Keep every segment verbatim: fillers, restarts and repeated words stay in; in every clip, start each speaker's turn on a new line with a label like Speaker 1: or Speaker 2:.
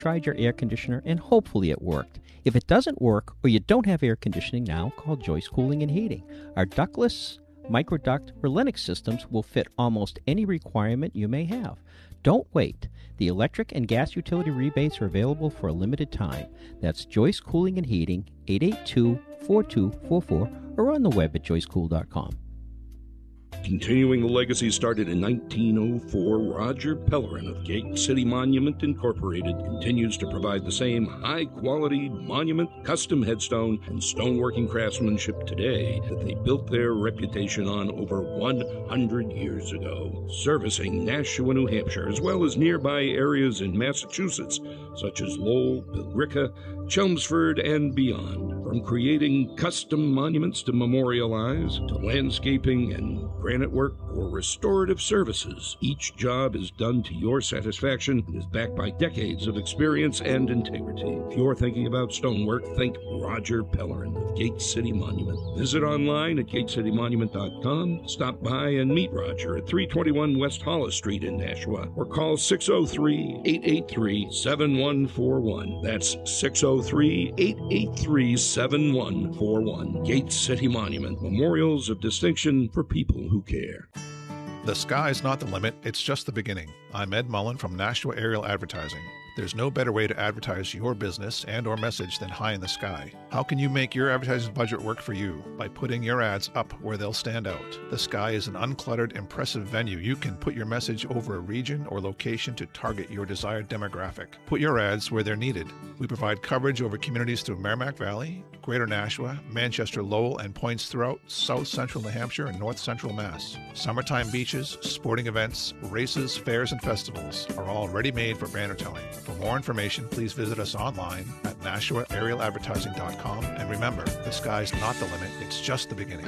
Speaker 1: tried your air conditioner and hopefully it worked. If it doesn't work or you don't have air conditioning now, call Joyce Cooling and Heating. Our ductless, microduct, or Lennox systems will fit almost any requirement you may have. Don't wait. The electric and gas utility rebates are available for a limited time. That's Joyce Cooling and Heating, eight eight two, four two four four, or on the web at joyce cool dot com.
Speaker 2: Continuing the legacy started in nineteen oh four, Roger Pellerin of Gate City Monument Incorporated continues to provide the same high-quality monument, custom headstone, and stoneworking craftsmanship today that they built their reputation on over one hundred years ago, servicing Nashua, New Hampshire, as well as nearby areas in Massachusetts, such as Lowell, Billerica, Chelmsford, and beyond. From creating custom monuments to memorialize, to landscaping and granite work or restorative services, each job is done to your satisfaction and is backed by decades of experience and integrity. If you're thinking about stonework, think Roger Pellerin of Gate City Monument. Visit online at gate city monument dot com, stop by and meet Roger at three twenty-one West Hollis Street in Nashua, or call six oh three, eight eight three, seven one four one. That's six oh three, eight eight three, seven one four one. Gate City Monument, memorials of distinction for people who care.
Speaker 3: The sky's not the limit, it's just the beginning. I'm Ed Mullen from Nashua Aerial Advertising. There's no better way to advertise your business and or message than high in the sky. How can you make your advertising budget work for you? By putting your ads up where they'll stand out. The Sky is an uncluttered, impressive venue. You can put your message over a region or location to target your desired demographic. Put your ads where they're needed. We provide coverage over communities through Merrimack Valley, Greater Nashua, Manchester, Lowell, and points throughout South Central New Hampshire and North Central Mass. Summertime beaches, sporting events, races, fairs, and festivals are all ready-made for banner telling. For more information, please visit us online at nashua aerial advertising dot com. And remember, the sky's not the limit, it's just the beginning.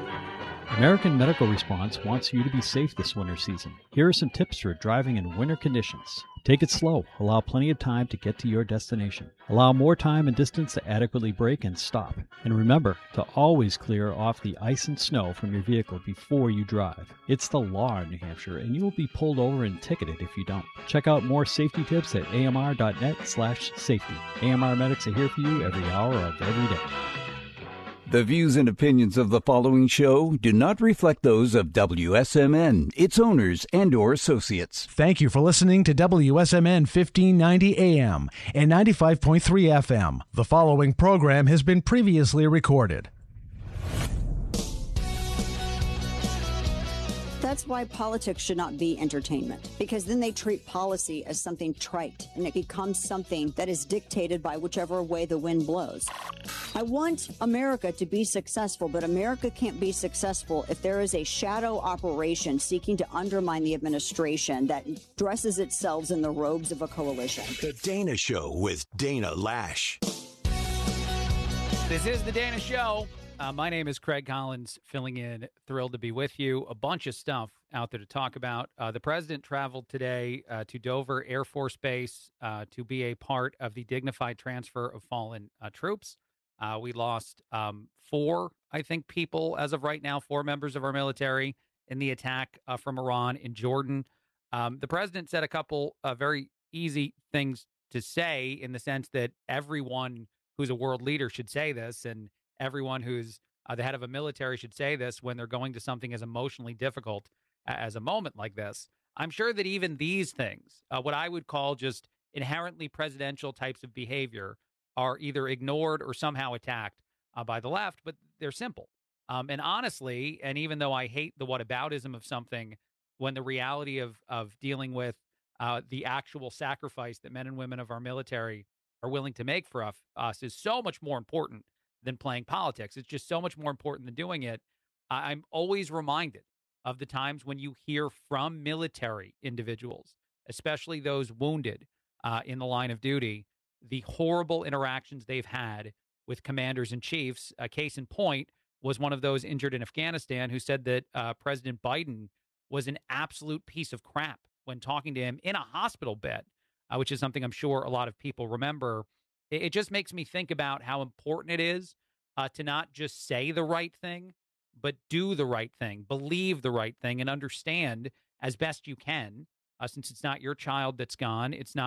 Speaker 4: American Medical Response wants you to be safe this winter season. Here are some tips for driving in winter conditions. Take it slow. Allow plenty of time to get to your destination. Allow more time and distance to adequately brake and stop. And remember to always clear off the ice and snow from your vehicle before you drive. It's the law in New Hampshire, and you will be pulled over and ticketed if you don't. Check out more safety tips at amr.net slash safety. A M R Medics are here for you every hour of every day.
Speaker 5: The views and opinions of the following show do not reflect those of W S M N, its owners, and or associates.
Speaker 6: Thank you for listening to W S M N fifteen ninety A M and ninety-five point three F M. The following program has been previously recorded.
Speaker 7: That's why politics should not be entertainment, because then they treat policy as something trite, and it becomes something that is dictated by whichever way the wind blows. I want America to be successful, but America can't be successful if there is a shadow operation seeking to undermine the administration that dresses itself in the robes of a coalition.
Speaker 8: The Dana Show with Dana Lash.
Speaker 9: This is The Dana Show. Uh, my name is Craig Collins, filling in. Thrilled to be with you. A bunch of stuff out there to talk about. Uh, the president traveled today uh, to Dover Air Force Base uh, to be a part of the dignified transfer of fallen uh, troops. Uh, we lost um, four, I think, people as of right now, four members of our military in the attack uh, from Iran in Jordan. Um, the president said a couple uh, very easy things to say, in the sense that everyone who's a world leader should say this, and everyone who's uh, the head of a military should say this when they're going to something as emotionally difficult as a moment like this. I'm sure that even these things, uh, what I would call just inherently presidential types of behavior, are either ignored or somehow attacked uh, by the left, but they're simple. Um, and honestly, and even though I hate the whataboutism of something, when the reality of of dealing with uh, the actual sacrifice that men and women of our military are willing to make for us, us is so much more important than playing politics. It's just so much more important than doing it. I'm always reminded of the times when you hear from military individuals, especially those wounded uh, in the line of duty, the horrible interactions they've had with commanders and chiefs. A case in point was one of those injured in Afghanistan who said that uh, President Biden was an absolute piece of crap when talking to him in a hospital bed, uh, which is something I'm sure a lot of people remember. It just makes me think about how important it is uh, to not just say the right thing, but do the right thing, believe the right thing, and understand as best you can, uh, since it's not your child that's gone, it's not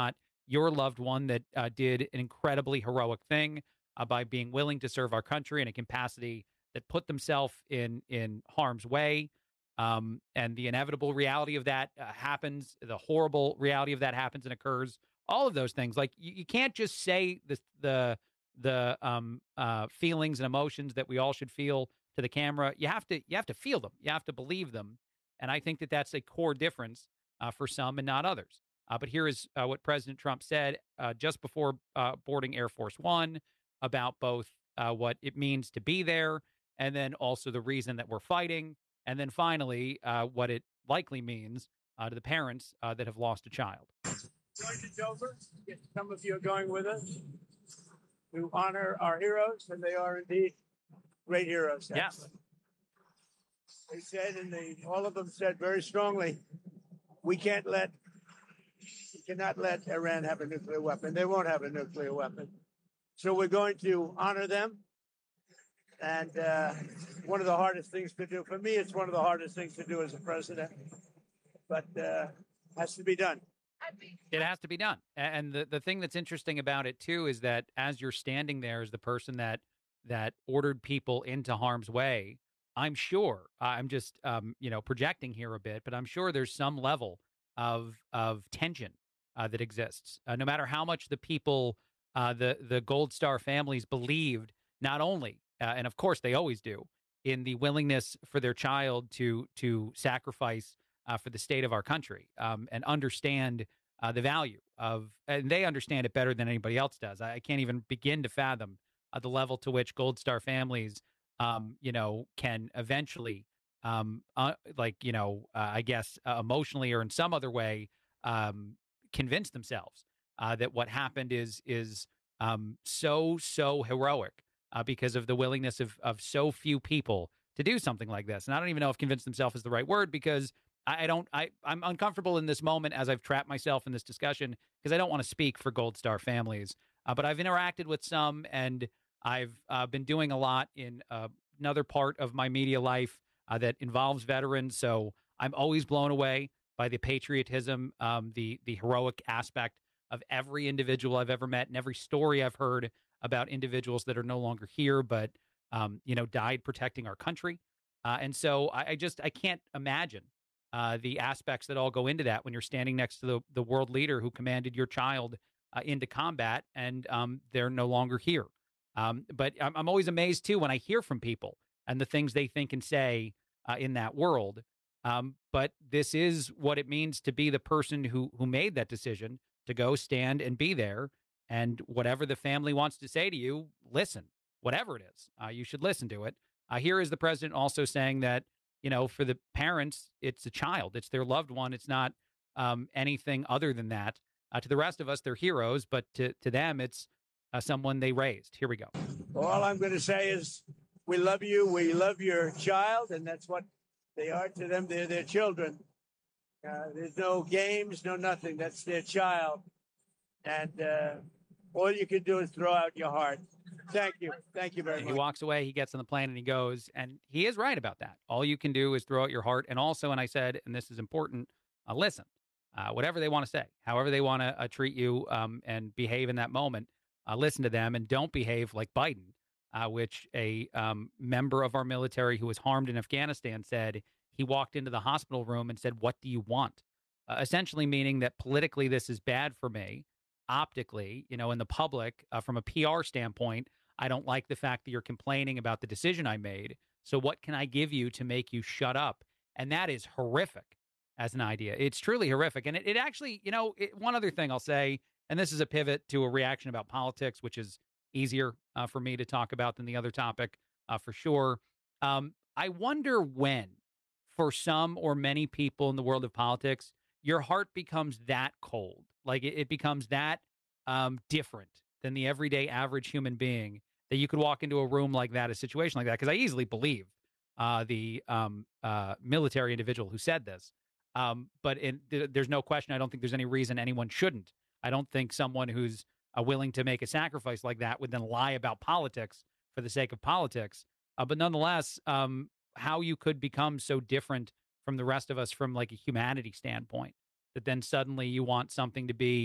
Speaker 9: your loved one that uh, did an incredibly heroic thing uh, by being willing to serve our country in a capacity that put themselves in in harm's way. Um, and the inevitable reality of that uh, happens, the horrible reality of that happens and occurs, all of those things. Like, you, you can't just say the, the, the um, uh, feelings and emotions that we all should feel to the camera. You have to, you have to feel them. You have to believe them. And I think that that's a core difference uh, for some and not others. Uh, but here is uh, what President Trump said uh, just before uh, boarding Air Force One about both uh, what it means to be there and then also the reason that we're fighting. And then finally, uh, what it likely means uh, to the parents uh, that have lost a child.
Speaker 10: Going to Dover, some of you are going with us to honor our heroes, and they are indeed great heroes.
Speaker 9: Yes.
Speaker 10: They said, and they, all of them said very strongly, we can't let, we cannot let Iran have a nuclear weapon. They won't have a nuclear weapon. So we're going to honor them. And uh, one of the hardest things to do, for me, it's one of the hardest things to do as a president, but uh, has to be done.
Speaker 9: It has to be done. And the, the thing that's interesting about it, too, is that as you're standing there as the person that that ordered people into harm's way, I'm sure, I'm just, um, you know, projecting here a bit, but I'm sure there's some level of of tension uh, that exists. Uh, no matter how much the people, uh, the, the Gold Star families believed, not only Uh, and of course, they always do, in the willingness for their child to to sacrifice uh, for the state of our country um, and understand uh, the value of, and they understand it better than anybody else does. I, I can't even begin to fathom uh, the level to which Gold Star families, um, you know, can eventually, um, uh, like, you know, uh, I guess uh, emotionally or in some other way, um, convince themselves uh, that what happened is is um, so so heroic. Uh, because of the willingness of of so few people to do something like this. And I don't even know if convince themselves is the right word, because I, I don't, I, I'm uncomfortable in this moment as I've trapped myself in this discussion, because I don't want to speak for Gold Star families. Uh, but I've interacted with some, and I've uh, been doing a lot in uh, another part of my media life uh, that involves veterans. So I'm always blown away by the patriotism, um, the the heroic aspect of every individual I've ever met and every story I've heard about individuals that are no longer here, but, um, you know, died protecting our country. Uh, and so I, I just, I can't imagine uh, the aspects that all go into that when you're standing next to the, the world leader who commanded your child uh, into combat, and um, they're no longer here. Um, but I'm, I'm always amazed, too, when I hear from people and the things they think and say uh, in that world. Um, but this is what it means to be the person who who made that decision to go stand and be there. And whatever the family wants to say to you, listen. Whatever it is, uh, you should listen to it. Uh, here is the president also saying that, you know, for the parents, it's a child. It's their loved one. It's not um, anything other than that. Uh, to the rest of us, they're heroes. But to, to them, it's uh, someone they raised. Here we go.
Speaker 10: All I'm going to say is we love you. We love your child. And that's what they are to them. They're their children. Uh, there's no games, no nothing. That's their child. And uh, all you can do is throw out your heart. Thank you. Thank you very much.
Speaker 9: He walks away, he gets on the plane, and he goes, and he is right about that. All you can do is throw out your heart. And also, and I said, and this is important, uh, listen, uh, whatever they want to say, however they want to uh, treat you um, and behave in that moment, uh, listen to them and don't behave like Biden, uh, which a um, member of our military who was harmed in Afghanistan said. He walked into the hospital room and said, what do you want? Uh, essentially meaning that politically this is bad for me. Optically, you know, in the public, uh, from a P R standpoint, I don't like the fact that you're complaining about the decision I made. So what can I give you to make you shut up? And that is horrific as an idea. It's truly horrific. And it, it actually, you know, it, one other thing I'll say, and this is a pivot to a reaction about politics, which is easier uh, for me to talk about than the other topic, uh, for sure. Um, I wonder when, for some or many people in the world of politics, your heart becomes that cold. Like it, it becomes that um, different than the everyday average human being that you could walk into a room like that, a situation like that. Because I easily believe uh, the um, uh, military individual who said this. Um, but in, th- there's no question. I don't think there's any reason anyone shouldn't. I don't think someone who's uh, willing to make a sacrifice like that would then lie about politics for the sake of politics. Uh, but nonetheless, um, how you could become so different from the rest of us from like a humanity standpoint, that then suddenly you want something to be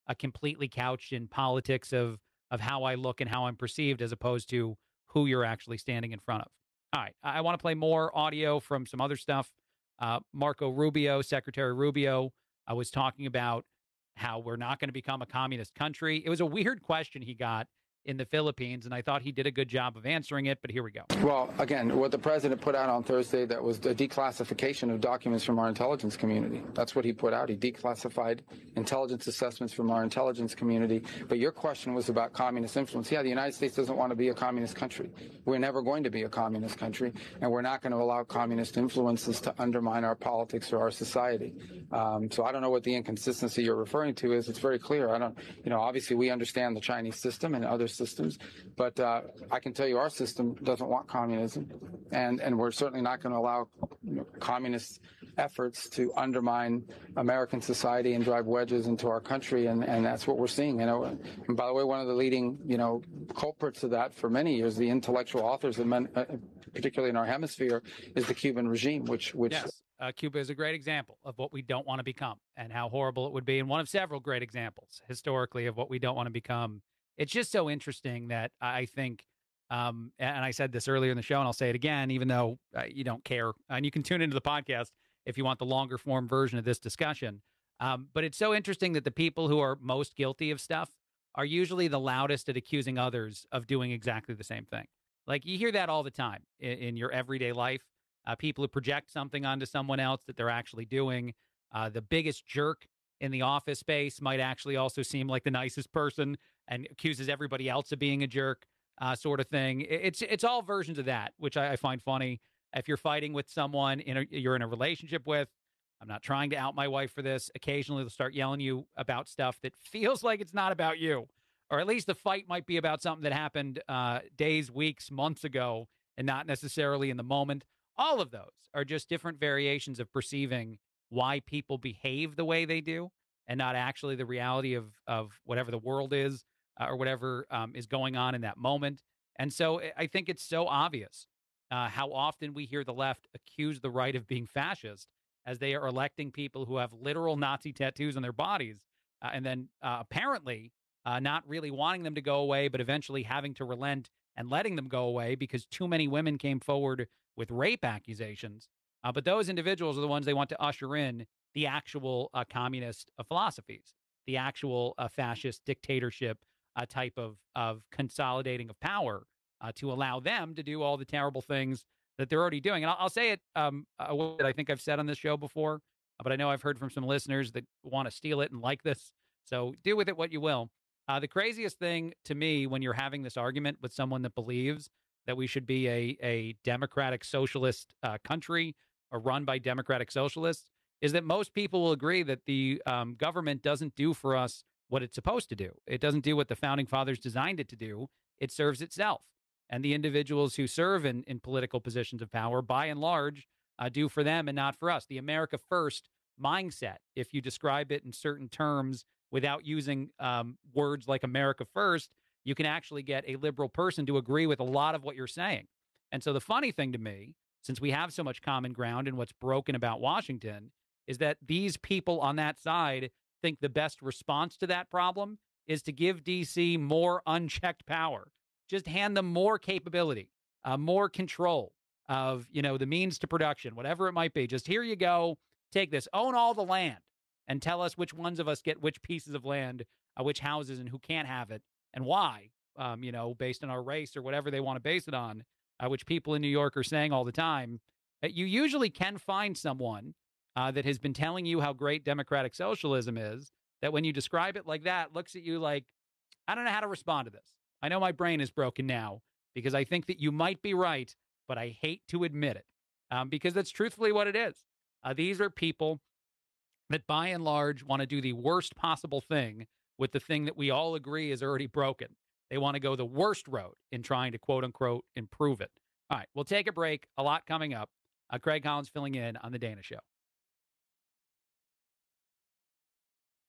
Speaker 9: uh, completely couched in politics of of how I look and how I'm perceived, as opposed to who you're actually standing in front of. All right, I, I want to play more audio from some other stuff. Uh, Marco Rubio, Secretary Rubio, uh, was talking about how we're not going to become a communist country. It was a weird question he got in the Philippines, and I thought he did a good job of answering it, but here we go.
Speaker 11: Well, again, what the president put out on Thursday, that was the declassification of documents from our intelligence community. That's what he put out. He declassified intelligence assessments from our intelligence community. But your question was about communist influence. Yeah, the United States doesn't want to be a communist country. We're never going to be a communist country, and we're not going to allow communist influences to undermine our politics or our society. Um, so I don't know what the inconsistency you're referring to is. It's very clear. I don't, you know, obviously we understand the Chinese system and other systems, but uh, I can tell you our system doesn't want communism, and, and we're certainly not going to allow you know, communist efforts to undermine American society and drive wedges into our country, and, and that's what we're seeing. You know, and by the way, one of the leading you know culprits of that for many years, the intellectual authors, of men, uh, particularly in our hemisphere, is the Cuban regime, which which.
Speaker 9: Yes. Uh, Cuba is a great example of what we don't want to become and how horrible it would be, and one of several great examples historically of what we don't want to become. It's just so interesting that I think, um, and I said this earlier in the show, and I'll say it again, even though uh, you don't care, and you can tune into the podcast if you want the longer form version of this discussion. Um, but it's so interesting that the people who are most guilty of stuff are usually the loudest at accusing others of doing exactly the same thing. Like you hear that all the time in, in your everyday life. Uh, people who project something onto someone else that they're actually doing. Uh, the biggest jerk in the office space might actually also seem like the nicest person and accuses everybody else of being a jerk, uh, sort of thing. It's it's all versions of that, which I, I find funny. If you're fighting with someone in a, you're in a relationship with, I'm not trying to out my wife for this. Occasionally they'll start yelling you about stuff that feels like it's not about you, or at least the fight might be about something that happened uh, days, weeks, months ago, and not necessarily in the moment. All of those are just different variations of perceiving why people behave the way they do, and not actually the reality of of whatever the world is uh, or whatever um, is going on in that moment. And so I think it's so obvious uh, how often we hear the left accuse the right of being fascist as they are electing people who have literal Nazi tattoos on their bodies, uh, and then uh, apparently uh, not really wanting them to go away, but eventually having to relent and letting them go away because too many women came forward with rape accusations. Uh, but those individuals are the ones they want to usher in the actual uh, communist uh, philosophies, the actual uh, fascist dictatorship uh, type of, of consolidating of power uh, to allow them to do all the terrible things that they're already doing. And I'll, I'll say it, um, uh, what I think I've said on this show before, but I know I've heard from some listeners that want to steal it and like this. So do with it what you will. Uh, the craziest thing to me when you're having this argument with someone that believes that we should be a, a democratic socialist uh, country or run by democratic socialists is that most people will agree that the um, government doesn't do for us what it's supposed to do. It doesn't do what the founding fathers designed it to do. It serves itself. And the individuals who serve in, in political positions of power, by and large, uh, do for them and not for us. The America First mindset, if you describe it in certain terms without using um, words like America First, you can actually get a liberal person to agree with a lot of what you're saying. And so the funny thing to me, since we have so much common ground in what's broken about Washington, is that these people on that side think the best response to that problem is to give D C more unchecked power. Just hand them more capability, uh, more control of, you know, the means to production, whatever it might be. Just here you go, take this, own all the land, and tell us which ones of us get which pieces of land, uh, which houses, and who can't have it. And why, um, you know, based on our race or whatever they want to base it on, uh, which people in New York are saying all the time. Uh, you usually can find someone uh, that has been telling you how great democratic socialism is, that when you describe it like that, looks at you like, I don't know how to respond to this. I know my brain is broken now because I think that you might be right, but I hate to admit it um, because that's truthfully what it is. Uh, these are people that by and large want to do the worst possible thing with the thing that we all agree is already broken. They want to go the worst road in trying to, quote unquote, improve it. All right, we'll take a break. A lot coming up. Uh, Craig Collins filling in on The Dana Show.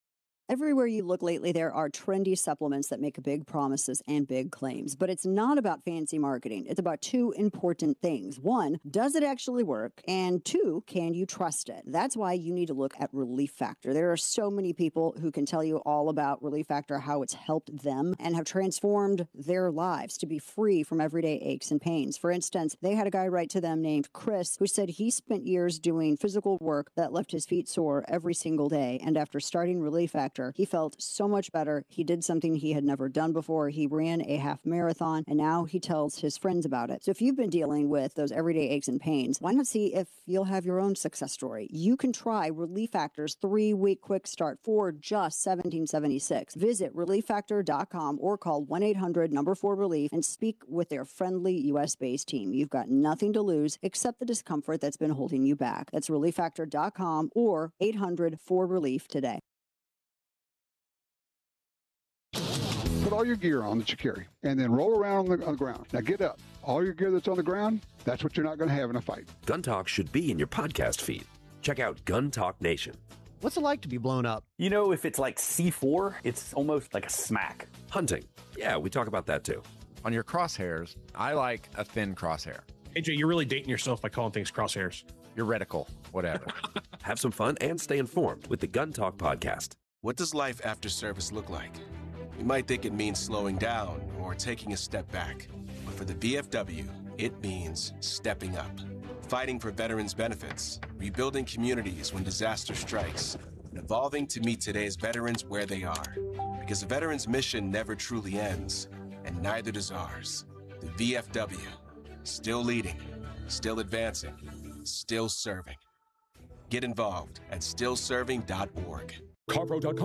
Speaker 7: Everywhere you look lately, there are trendy supplements that make big promises and big claims. But it's not about fancy marketing. It's about two important things. One, does it actually work? And two, can you trust it? That's why you need to look at Relief Factor. There are so many people who can tell you all about Relief Factor, how it's helped them and have transformed their lives to be free from everyday aches and pains. For instance, they had a guy write to them named Chris who said he spent years doing physical work that left his feet sore every single day. And after starting Relief Factor, he felt so much better. He did something he had never done before. He ran a half marathon, and now he tells his friends about it. So if you've been dealing with those everyday aches and pains, why not see if you'll have your own success story? You can try Relief Factor's three-week quick start for just seventeen seventy-six. Visit relief factor dot com or call one eight hundred number four relief and speak with their friendly U S-based team. You've got nothing to lose except the discomfort that's been holding you back. That's relief factor dot com or eight hundred four relief today.
Speaker 12: Put all your gear on that you carry, and then roll around on the, on the ground. Now get up. All your gear that's on the ground, that's what you're not going to have in a fight.
Speaker 13: Gun Talk should be in your podcast feed. Check out Gun Talk Nation.
Speaker 14: What's it like to be blown up? You know, if it's like C four, it's almost like a smack.
Speaker 13: Hunting. Yeah, we talk about that too.
Speaker 15: On your crosshairs, I like a thin crosshair.
Speaker 16: A J, you're really dating yourself by calling things crosshairs.
Speaker 15: Your reticle, whatever.
Speaker 13: Have some fun and stay informed with the Gun Talk podcast.
Speaker 17: What does life after service look like? You might think it means slowing down or taking a step back. But for the V F W, it means stepping up. Fighting for veterans' benefits, rebuilding communities when disaster strikes, and evolving to meet today's veterans where they are. Because a veteran's mission never truly ends, and neither does ours. The V F W, still leading, still advancing, still serving. Get involved at still serving dot org.
Speaker 18: CarPro dot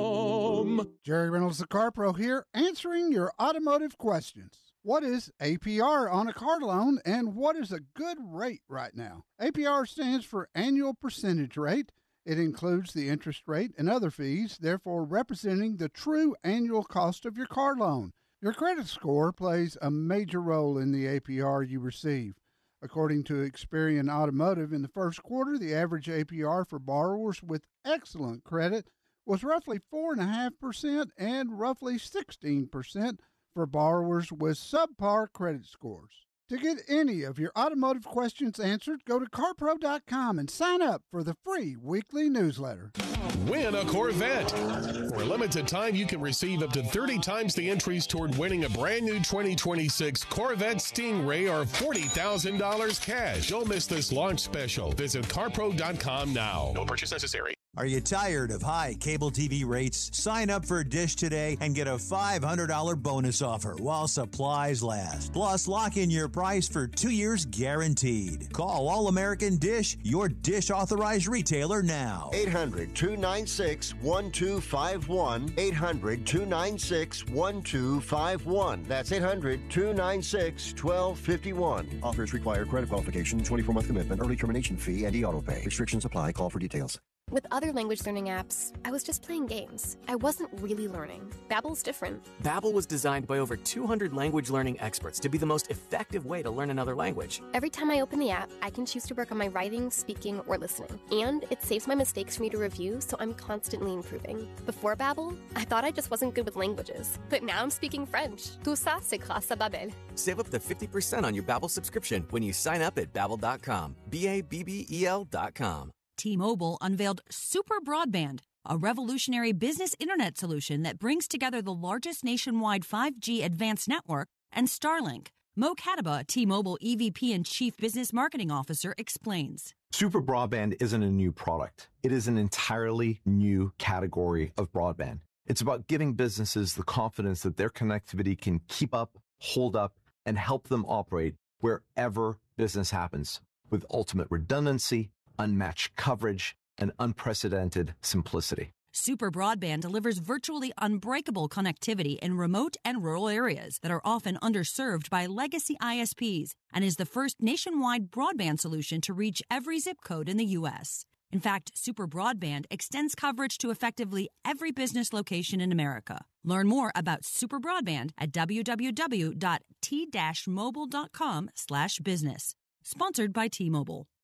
Speaker 18: com.
Speaker 19: Jerry Reynolds, the CarPro here, answering your automotive questions. What is A P R on a car loan, and what is a good rate right now? A P R stands for annual percentage rate. It includes the interest rate and other fees, therefore representing the true annual cost of your car loan. Your credit score plays a major role in the A P R you receive. According to Experian Automotive, in the first quarter, the average A P R for borrowers with excellent credit was roughly four point five percent and roughly sixteen percent for borrowers with subpar credit scores. To get any of your automotive questions answered, go to car pro dot com and sign up for the free weekly newsletter.
Speaker 18: Win a Corvette. For a limited time, you can receive up to thirty times the entries toward winning a brand new twenty twenty-six Corvette Stingray or forty thousand dollars cash. Don't miss this launch special. Visit car pro dot com now. No purchase necessary.
Speaker 8: Are you tired of high cable T V rates? Sign up for Dish today and get a five hundred dollars bonus offer while supplies last. Plus, lock in your price for two years guaranteed. Call All American Dish, your Dish authorized retailer now.
Speaker 20: eight hundred two nine six one two five one. eight hundred two nine six one two five one. That's eight hundred two nine six one two five one.
Speaker 21: Offers require credit qualification, twenty-four month commitment, early termination fee, and e-auto pay. Restrictions apply. Call for details.
Speaker 22: With other language learning apps, I was just playing games. I wasn't really learning. Babbel's different.
Speaker 23: Babbel was designed by over two hundred language learning experts to be the most effective way to learn another language.
Speaker 22: Every time I open the app, I can choose to work on my writing, speaking, or listening. And it saves my mistakes for me to review, so I'm constantly improving. Before Babbel, I thought I just wasn't good with languages. But now I'm speaking French. Tout ça, c'est grâce à Babbel.
Speaker 23: Save up to fifty percent on your Babbel subscription when you sign up at babbel dot com. B A B B E L dot com.
Speaker 24: T-Mobile unveiled Super Broadband, a revolutionary business internet solution that brings together the largest nationwide five G advanced network and Starlink. Mo Kataba, T-Mobile E V P and Chief Business Marketing Officer, explains.
Speaker 25: Super Broadband isn't a new product. It is an entirely new category of broadband. It's about giving businesses the confidence that their connectivity can keep up, hold up, and help them operate wherever business happens with ultimate redundancy, unmatched coverage, and unprecedented simplicity.
Speaker 24: Super Broadband delivers virtually unbreakable connectivity in remote and rural areas that are often underserved by legacy I S Ps and is the first nationwide broadband solution to reach every zip code in the U S. In fact, Super Broadband extends coverage to effectively every business location in America. Learn more about Super Broadband at w w w dot t dash mobile dot com slash business. Sponsored by T-Mobile.